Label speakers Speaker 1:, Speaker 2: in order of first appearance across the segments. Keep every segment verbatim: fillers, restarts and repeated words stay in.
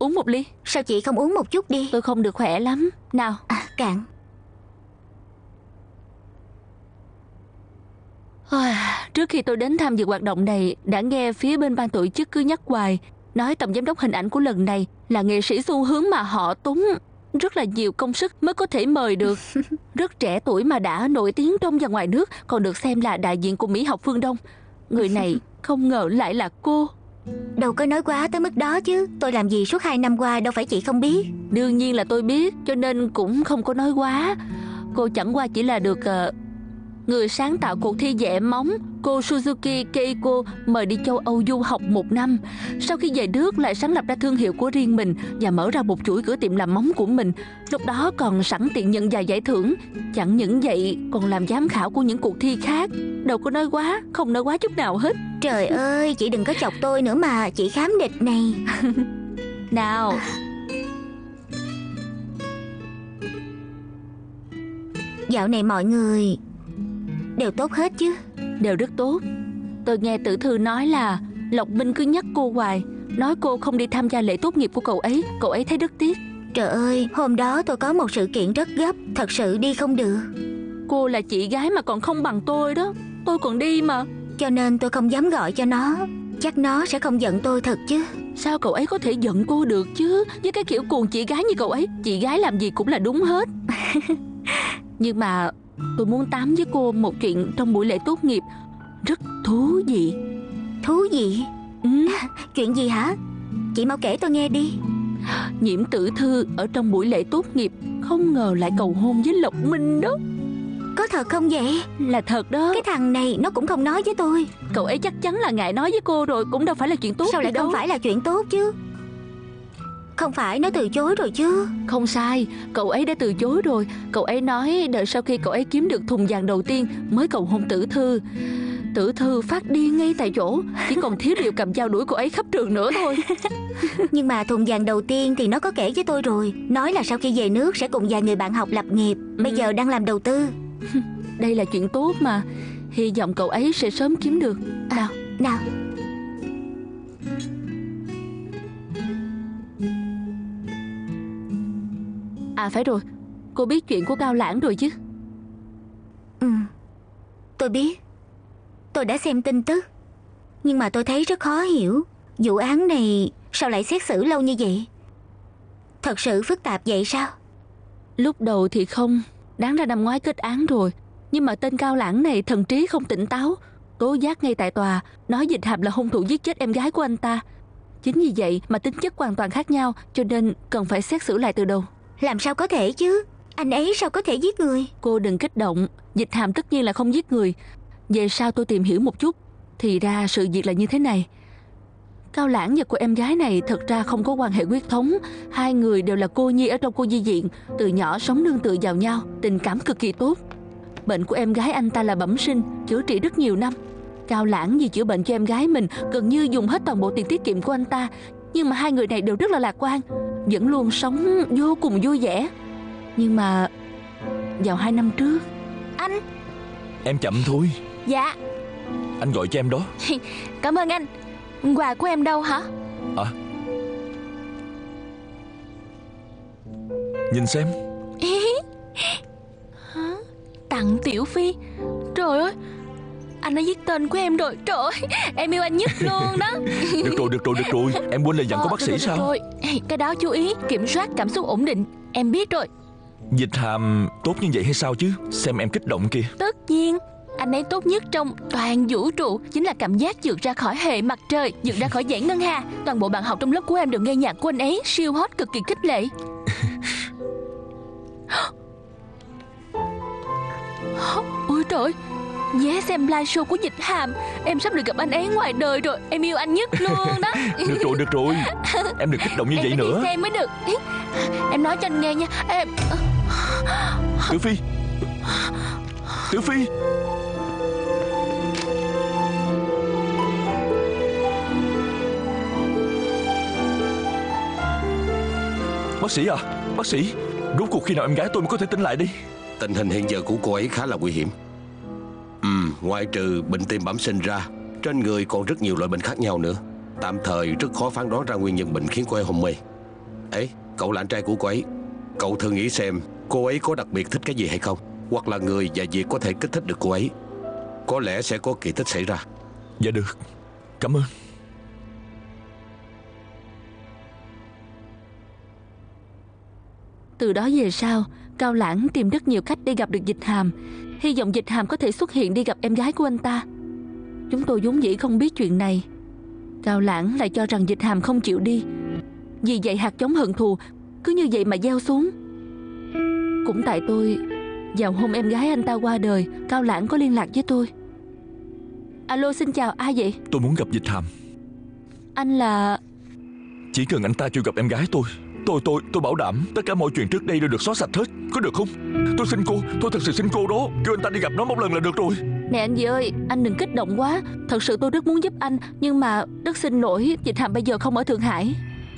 Speaker 1: uống một ly.
Speaker 2: Sao chị không uống một chút đi?
Speaker 1: Tôi không được khỏe lắm. Nào.
Speaker 2: À, cạn.
Speaker 1: Trước khi tôi đến tham dự hoạt động này, đã nghe phía bên ban tổ chức cứ nhắc hoài, nói tổng giám đốc hình ảnh của lần này là nghệ sĩ xu hướng mà họ tốn rất là nhiều công sức mới có thể mời được. Rất trẻ tuổi mà đã nổi tiếng trong và ngoài nước, còn được xem là đại diện của mỹ học phương Đông. Người này không ngờ lại là cô.
Speaker 2: Đâu có nói quá tới mức đó chứ. Tôi làm gì suốt hai năm qua đâu phải chị không biết.
Speaker 1: Đương nhiên là tôi biết, cho nên cũng không có nói quá. Cô chẳng qua chỉ là được uh, người sáng tạo cuộc thi vẽ móng cô Suzuki Keiko mời đi châu Âu du học một năm. Sau khi về nước lại sáng lập ra thương hiệu của riêng mình và mở ra một chuỗi cửa tiệm làm móng của mình. Lúc đó còn sẵn tiện nhận vài giải thưởng. Chẳng những vậy còn làm giám khảo của những cuộc thi khác. Đâu có nói quá, không nói quá chút nào hết.
Speaker 2: Trời ơi, chị đừng có chọc tôi nữa mà, chị khám địch này.
Speaker 1: Nào.
Speaker 2: Dạo này mọi người đều tốt hết chứ?
Speaker 1: Đều rất tốt. Tôi nghe Tử Thư nói là Lộc Minh cứ nhắc cô hoài, nói cô không đi tham gia lễ tốt nghiệp của cậu ấy. Cậu ấy thấy rất tiếc.
Speaker 2: Trời ơi, hôm đó tôi có một sự kiện rất gấp, thật sự đi không được.
Speaker 1: Cô là chị gái mà còn không bằng tôi đó. Tôi còn đi mà.
Speaker 2: Cho nên tôi không dám gọi cho nó. Chắc nó sẽ không giận tôi thật chứ.
Speaker 1: Sao cậu ấy có thể giận cô được chứ? Với cái kiểu cuồng chị gái như cậu ấy, chị gái làm gì cũng là đúng hết. Nhưng mà tôi muốn tám với cô một chuyện trong buổi lễ tốt nghiệp rất thú vị.
Speaker 2: Thú vị?
Speaker 1: Ừ.
Speaker 2: Chuyện gì hả? Chị mau kể tôi nghe đi.
Speaker 1: Nhiễm Tử Thư ở trong buổi lễ tốt nghiệp không ngờ lại cầu hôn với Lộc Minh đó.
Speaker 2: Có thật không vậy?
Speaker 1: Là thật đó.
Speaker 2: Cái thằng này nó cũng không nói với tôi.
Speaker 1: Cậu ấy chắc chắn là ngại nói với cô rồi, cũng đâu phải là chuyện tốt.
Speaker 2: Sao lại
Speaker 1: đâu.
Speaker 2: Không phải là chuyện tốt chứ? Không phải nó từ chối rồi chứ?
Speaker 1: Không sai, cậu ấy đã từ chối rồi. Cậu ấy nói đợi sau khi cậu ấy kiếm được thùng vàng đầu tiên mới cầu hôn Tử Thư. Tử Thư phát điên ngay tại chỗ, chỉ còn thiếu điều cầm dao đuổi cô ấy khắp trường nữa thôi.
Speaker 2: Nhưng mà thùng vàng đầu tiên thì nó có kể với tôi rồi. Nói là sau khi về nước sẽ cùng vài người bạn học lập nghiệp. Bây giờ đang làm đầu tư.
Speaker 1: Đây là chuyện tốt mà. Hy vọng cậu ấy sẽ sớm kiếm được. Nào,
Speaker 2: nào.
Speaker 1: À phải rồi, cô biết chuyện của Cao Lãng rồi chứ?
Speaker 2: Ừ, tôi biết. Tôi đã xem tin tức. Nhưng mà tôi thấy rất khó hiểu. Vụ án này sao lại xét xử lâu như vậy? Thật sự phức tạp vậy sao?
Speaker 1: Lúc đầu thì không. Đáng ra năm ngoái kết án rồi. Nhưng mà tên Cao Lãng này thần trí không tỉnh táo, tố giác ngay tại tòa, nói Dịch Hàm là hung thủ giết chết em gái của anh ta. Chính vì vậy mà tính chất hoàn toàn khác nhau, cho nên cần phải xét xử lại từ đầu.
Speaker 2: Làm sao có thể chứ? Anh ấy sao có thể giết người?
Speaker 1: Cô đừng kích động. Dịch Hàm tất nhiên là không giết người. Về sau tôi tìm hiểu một chút, thì ra sự việc là như thế này. Cao Lãng và cô em gái này thật ra không có quan hệ huyết thống. Hai người đều là cô nhi ở trong cô nhi viện, từ nhỏ sống nương tựa vào nhau, tình cảm cực kỳ tốt. Bệnh của em gái anh ta là bẩm sinh, chữa trị rất nhiều năm. Cao Lãng vì chữa bệnh cho em gái mình gần như dùng hết toàn bộ tiền tiết kiệm của anh ta. Nhưng mà hai người này đều rất là lạc quan, vẫn luôn sống vô cùng vui vẻ. Nhưng mà vào hai năm trước.
Speaker 2: Anh.
Speaker 3: Em chậm thôi.
Speaker 2: Dạ.
Speaker 3: Anh gọi cho em đó.
Speaker 2: Cảm ơn anh. Quà của em đâu hả?
Speaker 3: À, nhìn xem.
Speaker 2: Hả? Tặng Tiểu Phi. Trời ơi, anh đã viết tên của em rồi. Trời ơi, em yêu anh nhất luôn đó.
Speaker 3: Được rồi, được rồi, được rồi. Em quên lời dặn của bác sĩ
Speaker 2: rồi,
Speaker 3: sao?
Speaker 2: Rồi. Cái đó chú ý, kiểm soát cảm xúc ổn định. Em biết rồi.
Speaker 3: Dịch Hàm tốt như vậy hay sao chứ? Xem em kích động kìa.
Speaker 2: Tất nhiên. Anh ấy tốt nhất trong toàn vũ trụ chính là cảm giác vượt ra khỏi hệ mặt trời, vượt ra khỏi dãy ngân hà. Toàn bộ bạn học trong lớp của em đều nghe nhạc của anh ấy, siêu hot, cực kỳ khích lệ. Ôi trời, vé xem live show của Dịch Hàm. Em sắp được gặp anh ấy ngoài đời rồi. Em yêu anh nhất luôn đó.
Speaker 3: Được rồi, được rồi. Em đừng kích động như
Speaker 2: em
Speaker 3: vậy
Speaker 2: phải
Speaker 3: nữa.
Speaker 2: đi xem mới được. Em nói cho anh nghe nha. Em...
Speaker 3: Tiểu Phi, Tiểu Phi. Bác sĩ à, bác sĩ, rốt cuộc khi nào em gái tôi mới có thể tỉnh lại đi?
Speaker 4: Tình hình hiện giờ của cô ấy khá là nguy hiểm. Ừ, ngoại trừ bệnh tim bẩm sinh ra, trên người còn rất nhiều loại bệnh khác nhau nữa. Tạm thời rất khó phán đoán ra nguyên nhân bệnh khiến cô ấy hôn mê. Ấy, cậu là anh trai của cô ấy. Cậu thử nghĩ xem cô ấy có đặc biệt thích cái gì hay không, hoặc là người và việc có thể kích thích được cô ấy. Có lẽ sẽ có kỳ tích xảy ra.
Speaker 3: Dạ được, cảm ơn.
Speaker 1: Từ đó về sau, Cao Lãng tìm rất nhiều cách để gặp được Dịch Hàm, hy vọng Dịch Hàm có thể xuất hiện đi gặp em gái của anh ta. Chúng tôi vốn dĩ không biết chuyện này. Cao Lãng lại cho rằng Dịch Hàm không chịu đi, vì vậy hạt giống hận thù cứ như vậy mà gieo xuống. Cũng tại tôi, vào hôm em gái anh ta qua đời, Cao Lãng có liên lạc với tôi. Alo, xin chào, ai vậy?
Speaker 3: Tôi muốn gặp Dịch Hàm.
Speaker 1: Anh là...
Speaker 3: Chỉ cần anh ta kêu gặp em gái tôi, Tôi tôi tôi bảo đảm tất cả mọi chuyện trước đây đều được xóa sạch hết. Có được không? Tôi xin cô, tôi thật sự xin cô đó. Kêu anh ta đi gặp nó một lần là được rồi.
Speaker 1: Nè anh gì ơi, anh đừng kích động quá. Thật sự tôi rất muốn giúp anh, nhưng mà rất xin lỗi, Dịch Hàm bây giờ không ở Thượng Hải.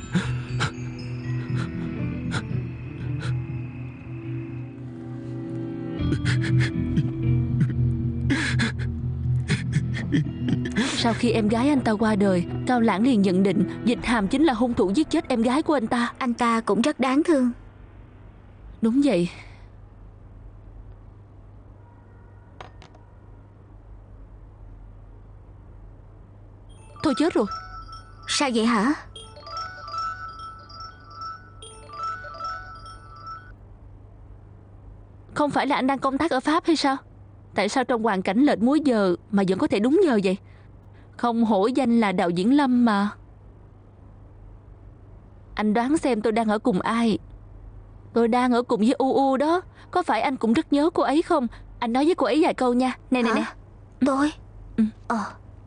Speaker 1: Sau khi em gái anh ta qua đời, Cao Lãng liền nhận định Dịch Hàm chính là hung thủ giết chết em gái của anh ta.
Speaker 2: Anh ta cũng rất đáng thương.
Speaker 1: Đúng vậy. Thôi chết rồi.
Speaker 2: Sao vậy hả?
Speaker 1: Không phải là anh đang công tác ở Pháp hay sao? Tại sao trong hoàn cảnh lệch múi giờ mà vẫn có thể đúng giờ vậy? Không hổ danh là đạo diễn Lâm mà. Anh đoán xem tôi đang ở cùng ai? Tôi đang ở cùng với U U đó. Có phải anh cũng rất nhớ cô ấy không? Anh nói với cô ấy vài câu nha. Nè nè nè.
Speaker 2: Tôi?
Speaker 1: Ừ.
Speaker 2: Ờ.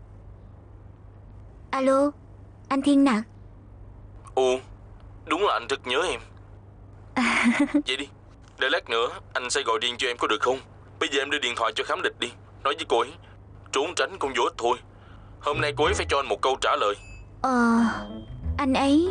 Speaker 2: Alo, anh Thiên Nặc.
Speaker 5: Ồ, đúng là anh rất nhớ em. Vậy đi, để lát nữa anh sẽ gọi điện cho em có được không? Bây giờ em đưa điện thoại cho Khám Địch đi. Nói với cô ấy, trốn tránh con vô ích thôi. Hôm nay cô ấy phải cho anh một câu trả lời.
Speaker 2: Ờ, anh ấy...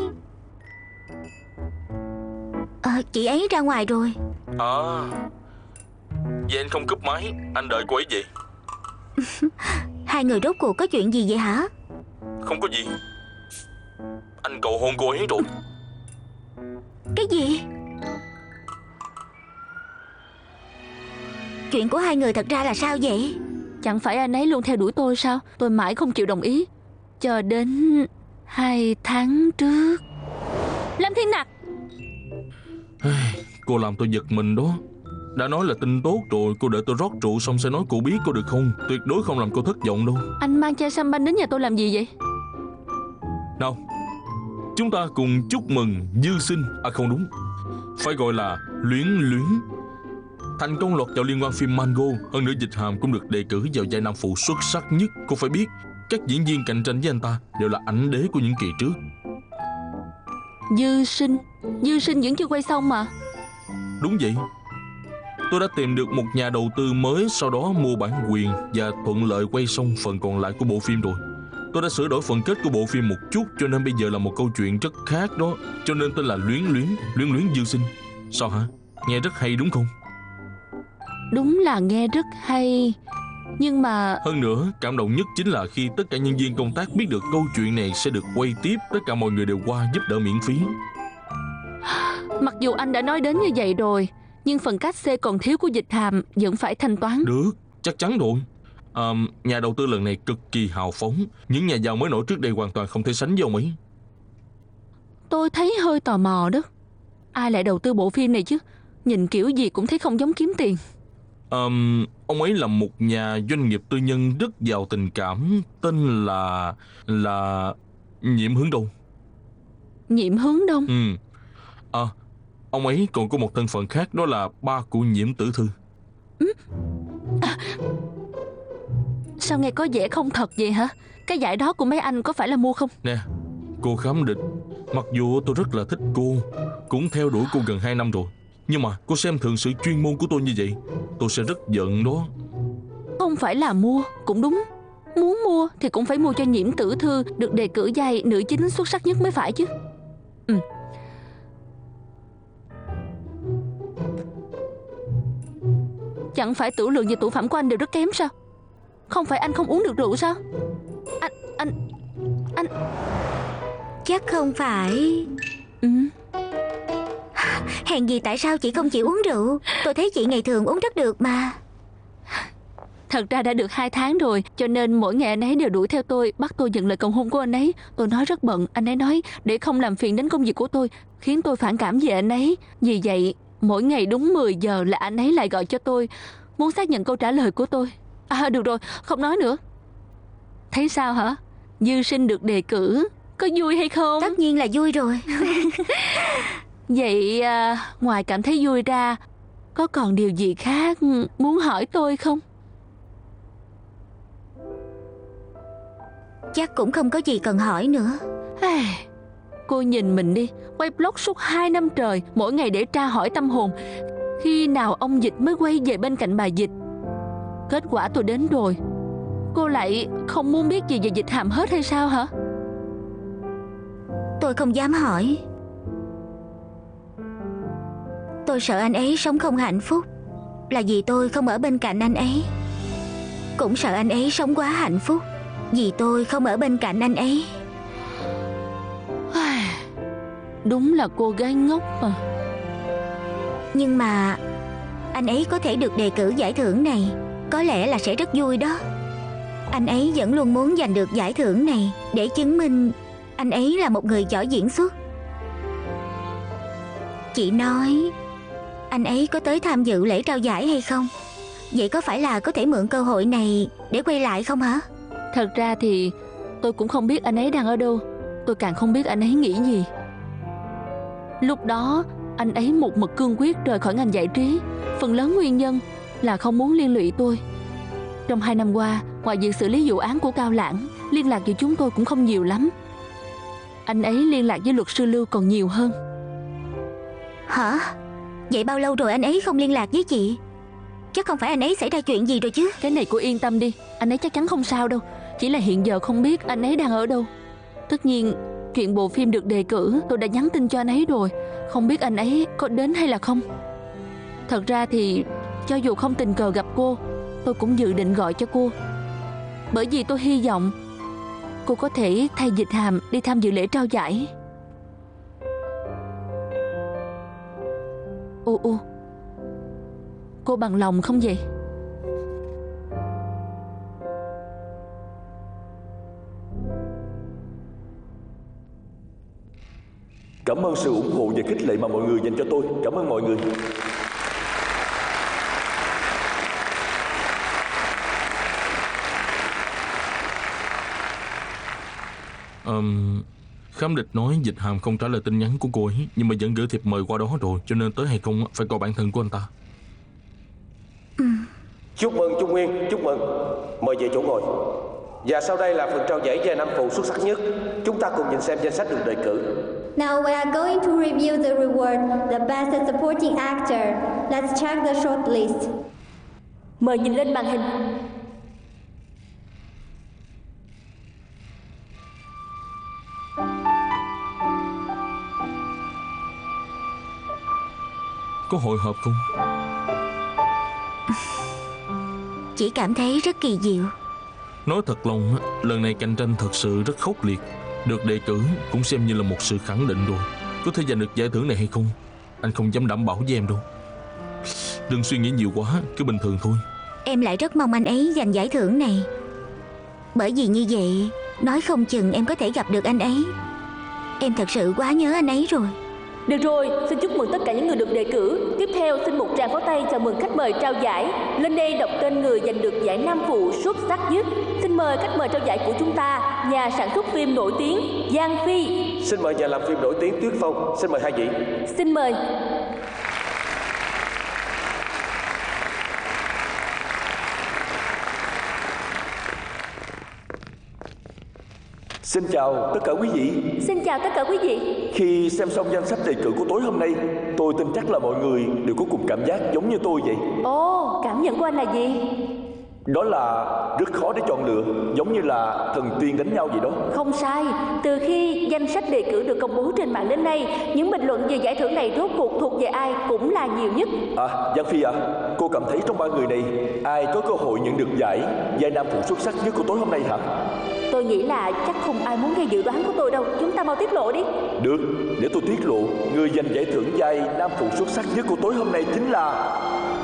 Speaker 2: Ờ, chị ấy ra ngoài rồi.
Speaker 5: À, vậy anh không cúp máy, anh đợi cô ấy về.
Speaker 2: Hai người rốt cuộc có chuyện gì vậy hả?
Speaker 5: Không có gì. Anh cầu hôn cô ấy rồi.
Speaker 2: Cái gì? Chuyện của hai người thật ra là sao vậy?
Speaker 1: Chẳng phải anh ấy luôn theo đuổi tôi sao? Tôi mãi không chịu đồng ý. Cho đến hai tháng trước. Lâm Thiên Nặc.
Speaker 5: Cô làm tôi giật mình đó. Đã nói là tin tốt rồi, cô đợi tôi rót rượu xong sẽ nói cô biết có được không? Tuyệt đối không làm cô thất vọng đâu.
Speaker 1: Anh mang chai sâm banh đến nhà tôi làm gì vậy?
Speaker 5: Nào, chúng ta cùng chúc mừng Dư Sinh. À không đúng, phải gọi là Luyến Luyến thành công lọt vào liên hoan phim Mango. Hơn nữa Dịch Hàm cũng được đề cử vào vai nam phụ xuất sắc nhất. Cô phải biết, các diễn viên cạnh tranh với anh ta đều là ảnh đế của những kỳ trước.
Speaker 1: Dư Sinh Dư Sinh vẫn chưa quay xong mà.
Speaker 5: Đúng vậy. Tôi đã tìm được một nhà đầu tư mới, sau đó mua bản quyền và thuận lợi quay xong phần còn lại của bộ phim rồi. Tôi đã sửa đổi phần kết của bộ phim một chút, cho nên bây giờ là một câu chuyện rất khác đó. Cho nên tên là Luyến Luyến Luyến Luyến Dư Sinh. Sao hả? Nghe rất hay đúng không?
Speaker 1: Đúng là nghe rất hay. Nhưng mà...
Speaker 5: Hơn nữa, cảm động nhất chính là khi tất cả nhân viên công tác biết được câu chuyện này sẽ được quay tiếp, tất cả mọi người đều qua giúp đỡ miễn phí.
Speaker 1: Mặc dù anh đã nói đến như vậy rồi, nhưng phần cát xê còn thiếu của Dịch Hàm vẫn phải thanh toán.
Speaker 5: Được, chắc chắn rồi. à, Nhà đầu tư lần này cực kỳ hào phóng. Những nhà giàu mới nổi trước đây hoàn toàn không thể sánh với ông ấy.
Speaker 1: Tôi thấy hơi tò mò đó. Ai lại đầu tư bộ phim này chứ? Nhìn kiểu gì cũng thấy không giống kiếm tiền.
Speaker 5: à, Ông ấy là một nhà doanh nghiệp tư nhân rất giàu tình cảm. Tên là... là... Nhiễm Hướng Đông.
Speaker 1: Nhiễm Hướng Đông?
Speaker 5: Ừ. À, ông ấy còn có một thân phận khác, đó là ba của Nhiễm Tử Thư.
Speaker 1: Ừ? À, sao nghe có vẻ không thật vậy hả? Cái giải đó của mấy anh có phải là mua không?
Speaker 5: Nè, cô Khám Địch, mặc dù tôi rất là thích cô, cũng theo đuổi cô gần hai năm rồi, nhưng mà cô xem thường sự chuyên môn của tôi như vậy, tôi sẽ rất giận đó.
Speaker 1: Không phải là mua, cũng đúng. Muốn mua thì cũng phải mua cho Nhiễm Tử Thư được đề cử vai nữ chính xuất sắc nhất mới phải chứ. Ừ. Chẳng phải tửu lượng và tủ phẩm của anh đều rất kém sao? Không phải anh không uống được rượu sao? Anh... anh... anh...
Speaker 2: Chắc không phải...
Speaker 1: Ừ.
Speaker 2: Hèn gì tại sao chị không chịu uống rượu? Tôi thấy chị ngày thường uống rất được mà.
Speaker 1: Thật ra đã được hai tháng rồi, cho nên mỗi ngày anh ấy đều đuổi theo tôi, bắt tôi nhận lời cầu hôn của anh ấy. Tôi nói rất bận, anh ấy nói để không làm phiền đến công việc của tôi, khiến tôi phản cảm về anh ấy. Vì vậy, mỗi ngày đúng mười giờ là anh ấy lại gọi cho tôi, muốn xác nhận câu trả lời của tôi. À được rồi, không nói nữa. Thấy sao hả? Dư Sinh được đề cử, có vui hay không?
Speaker 2: Tất nhiên là vui rồi.
Speaker 1: Vậy à, ngoài cảm thấy vui ra, có còn điều gì khác muốn hỏi tôi không?
Speaker 2: Chắc cũng không có gì cần hỏi nữa.
Speaker 1: Ai, cô nhìn mình đi, quay blog suốt hai năm trời, mỗi ngày để tra hỏi tâm hồn. Khi nào ông Dịch mới quay về bên cạnh bà Dịch? Kết quả tôi đến rồi, cô lại không muốn biết gì về Dịch Hàm hết hay sao hả?
Speaker 2: Tôi không dám hỏi. Tôi sợ anh ấy sống không hạnh phúc, là vì tôi không ở bên cạnh anh ấy. Cũng sợ anh ấy sống quá hạnh phúc, vì tôi không ở bên cạnh anh ấy.
Speaker 1: Đúng là cô gái ngốc mà.
Speaker 2: Nhưng mà anh ấy có thể được đề cử giải thưởng này, có lẽ là sẽ rất vui đó. Anh ấy vẫn luôn muốn giành được giải thưởng này, để chứng minh anh ấy là một người giỏi diễn xuất. Chị nói anh ấy có tới tham dự lễ trao giải hay không? Vậy có phải là có thể mượn cơ hội này để quay lại không hả?
Speaker 1: Thật ra thì tôi cũng không biết anh ấy đang ở đâu. Tôi càng không biết anh ấy nghĩ gì. Lúc đó anh ấy một mực cương quyết rời khỏi ngành giải trí. Phần lớn nguyên nhân là không muốn liên lụy tôi. Trong hai năm qua, ngoài việc xử lý vụ án của Cao Lãng, liên lạc với chúng tôi cũng không nhiều lắm. Anh ấy liên lạc với luật sư Lưu còn nhiều hơn.
Speaker 2: Hả? Vậy bao lâu rồi anh ấy không liên lạc với chị? Chắc không phải anh ấy xảy ra chuyện gì rồi chứ?
Speaker 1: Cái này cô yên tâm đi, anh ấy chắc chắn không sao đâu. Chỉ là hiện giờ không biết anh ấy đang ở đâu. Tất nhiên, chuyện bộ phim được đề cử tôi đã nhắn tin cho anh ấy rồi. Không biết anh ấy có đến hay là không. Thật ra thì cho dù không tình cờ gặp cô, tôi cũng dự định gọi cho cô, bởi vì tôi hy vọng cô có thể thay Dịch Hàm đi tham dự lễ trao giải. Ô ô, cô bằng lòng không vậy?
Speaker 3: Cảm ơn sự ủng hộ và khích lệ mà mọi người dành cho tôi. Cảm ơn mọi người.
Speaker 5: um, Khám địch nói Dịch Hàm không trả lời tin nhắn của cô ấy, nhưng mà vẫn gửi thiệp mời qua đó rồi, cho nên tới hay không phải coi bản thân của anh ta.
Speaker 2: Ừ.
Speaker 6: Chúc mừng Trung Nguyên, chúc mừng. Mời về chỗ ngồi. Và sau đây là phần trao giải vai nam phụ xuất sắc nhất. Chúng ta cùng nhìn xem danh sách được đề cử.
Speaker 7: Now we are going to review the reward, the Best Supporting Actor. Let's check the shortlist.
Speaker 1: Mời nhìn lên màn hình.
Speaker 5: Có hồi hộp không?
Speaker 2: Chỉ cảm thấy rất kỳ diệu.
Speaker 5: Nói thật lòng, lần này cạnh tranh thật sự rất khốc liệt. Được đề cử cũng xem như là một sự khẳng định rồi. Có thể giành được giải thưởng này hay không, anh không dám đảm bảo với em đâu. Đừng suy nghĩ nhiều quá, cứ bình thường thôi.
Speaker 2: Em lại rất mong anh ấy giành giải thưởng này, bởi vì như vậy nói không chừng em có thể gặp được anh ấy. Em thật sự quá nhớ anh ấy rồi.
Speaker 1: Được rồi, xin chúc mừng tất cả những người được đề cử. Tiếp theo xin một tràng pháo tay chào mừng khách mời trao giải. Lên đây đọc tên người giành được giải nam phụ xuất sắc nhất. Xin mời khách mời trao giải của chúng ta, nhà sản xuất phim nổi tiếng Giang Phi.
Speaker 6: Xin mời nhà làm phim nổi tiếng Tuyết Phong. Xin mời hai vị.
Speaker 1: Xin mời.
Speaker 3: Xin chào tất cả quý vị.
Speaker 1: Xin chào tất cả quý vị.
Speaker 3: Khi xem xong danh sách đề cử của tối hôm nay, tôi tin chắc là mọi người đều có cùng cảm giác giống như tôi vậy.
Speaker 1: Ồ, cảm nhận của anh là gì?
Speaker 3: Đó là rất khó để chọn lựa, giống như là thần tiên đánh nhau vậy đó.
Speaker 1: Không sai, từ khi danh sách đề cử được công bố trên mạng đến nay, những bình luận về giải thưởng này rốt cuộc thuộc về ai cũng là nhiều nhất.
Speaker 3: À, Giang Phi à, cô cảm thấy trong ba người này ai có cơ hội nhận được giải vai nam phụ xuất sắc nhất của tối hôm nay hả?
Speaker 1: Tôi nghĩ là chắc không ai muốn nghe dự đoán của tôi đâu. Chúng ta mau tiết lộ đi.
Speaker 3: Được, để tôi tiết lộ. Người giành giải thưởng vai nam phụ xuất sắc nhất của tối hôm nay chính là